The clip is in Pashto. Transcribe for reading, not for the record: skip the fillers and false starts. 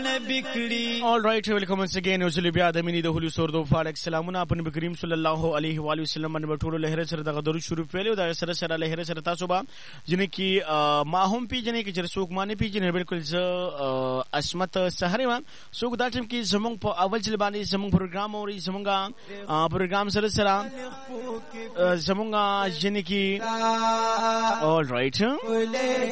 All right, welcome once again. Usually bia د مینې د هلو سور دو فالک سلامونه په نبی کریم صلی الله علیه و علیه وسلم باندې ټول لهره سره دغه درود شروع پیلو دا سره سره لهره سره تاسو به جنې کی ما هم پی جنې کی چې څوک معنی پی جنې بالکل ز اسمت سحری ما څوک دا ټیم کی زمونږ په اول ځل باندې زمونږ پروګرام او زمونږ پروګرام سره سره زمونږ جنې کی all right